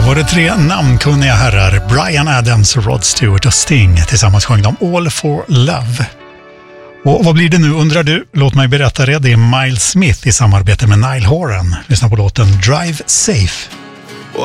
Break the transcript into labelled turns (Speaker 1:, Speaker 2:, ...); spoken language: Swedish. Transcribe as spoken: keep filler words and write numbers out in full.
Speaker 1: var det tre namnkunniga herrar, Bryan Adams, Rod Stewart och Sting. Tillsammans sjöng de All for Love. Och vad blir det nu undrar du? Låt mig berätta det. Det är Miles Smith i samarbete med Niall Horan. Lyssna på låten Drive Safe.